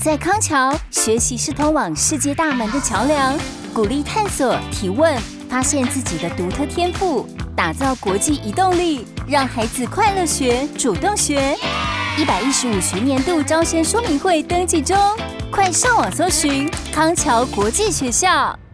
在康桥，学习是通往世界大门的桥梁，鼓励探索、提问，发现自己的独特天赋，打造国际移动力，让孩子快乐学、主动学。115学年度招生说明会登记中，快上网搜寻康桥国际学校。